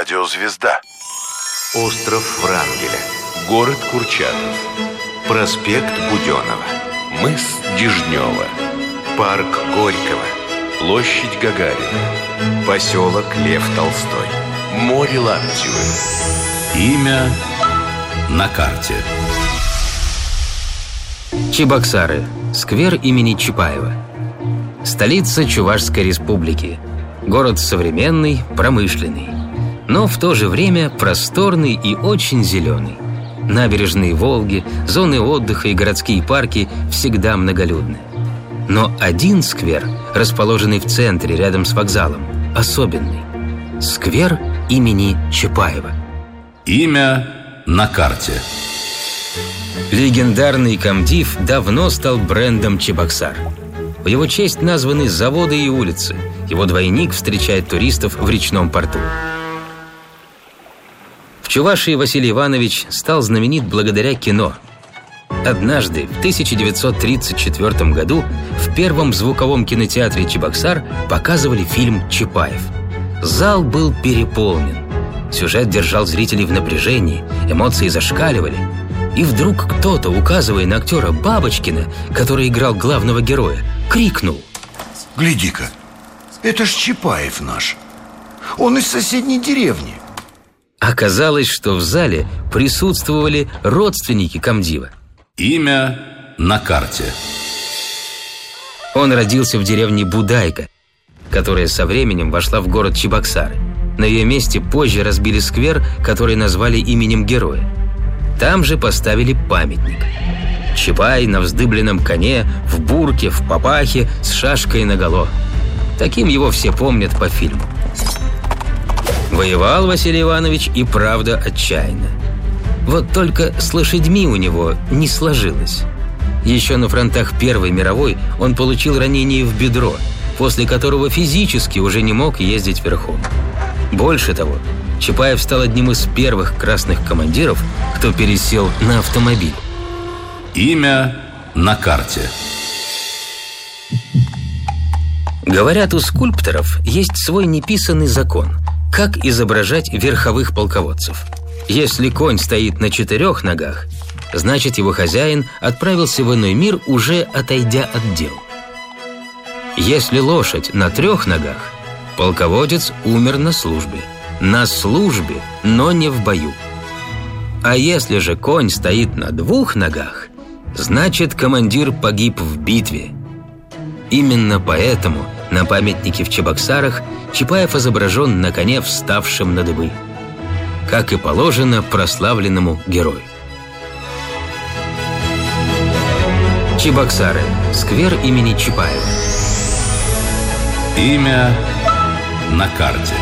Радио «Звезда». Остров Врангеля. Город Курчатов. Проспект Буденова. Мыс Дежнева. Парк Горького. Площадь Гагарина. Поселок Лев Толстой. Море Лаптевы. Имя на карте. Чебоксары. Сквер имени Чапаева. Столица Чувашской республики. Город современный, промышленный, но в то же время просторный и очень зеленый. Набережные Волги, зоны отдыха и городские парки всегда многолюдны. Но один сквер, расположенный в центре, рядом с вокзалом, особенный. Сквер имени Чапаева. Имя на карте. Легендарный комдив давно стал брендом Чебоксар. В его честь названы заводы и улицы. Его двойник встречает туристов в речном порту. В Чувашии Василий Иванович стал знаменит благодаря кино. Однажды, в 1934 году, в первом звуковом кинотеатре «Чебоксар» показывали фильм «Чапаев». Зал был переполнен. Сюжет держал зрителей в напряжении, эмоции зашкаливали. И вдруг кто-то, указывая на актера Бабочкина, который играл главного героя, крикнул: «Гляди-ка, это ж Чапаев наш. Он из соседней деревни». Оказалось, что в зале присутствовали родственники комдива. Имя на карте. Он родился в деревне Будайка, которая со временем вошла в город Чебоксары. На ее месте позже разбили сквер, который назвали именем героя. Там же поставили памятник. Чапай на вздыбленном коне, в бурке, в папахе, с шашкой наголо. Таким его все помнят по фильму. Воевал Василий Иванович и правда отчаянно. Вот только с лошадьми у него не сложилось. Еще на фронтах Первой мировой он получил ранение в бедро, после которого физически уже не мог ездить верхом. Больше того, Чапаев стал одним из первых красных командиров, кто пересел на автомобиль. Имя на карте. Говорят, у скульпторов есть свой неписанный закон, как изображать верховых полководцев. Если конь стоит на 4 ногах, значит, его хозяин отправился в иной мир, уже отойдя от дел. Если лошадь на 3 ногах, полководец умер на службе. На службе, но не в бою. А если же конь стоит на 2 ногах, значит, командир погиб в битве. Именно поэтому на памятнике в Чебоксарах Чапаев изображен на коне, вставшем на дыбы, как и положено прославленному герою. Чебоксары. Сквер имени Чапаева. Имя на карте.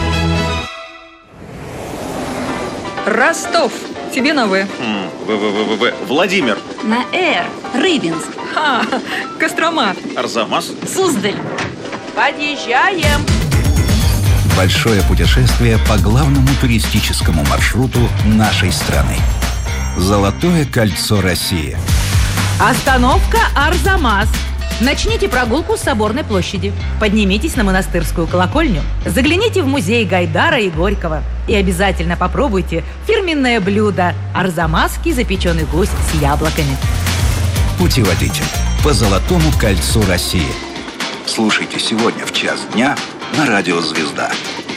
Ростов. Тебе на В. Владимир. На Р. Рыбинск. Кострома. Арзамас. Суздаль. Подъезжаем. Большое путешествие по главному туристическому маршруту нашей страны. Золотое кольцо России. Остановка Арзамас. Начните прогулку с Соборной площади. Поднимитесь на Монастырскую колокольню. Загляните в музей Гайдара и Горького. И обязательно попробуйте фирменное блюдо – арзамасский запеченный гусь с яблоками. Путеводитель по Золотому кольцу России. Слушайте сегодня в 1:00 дня на Радио «Звезда».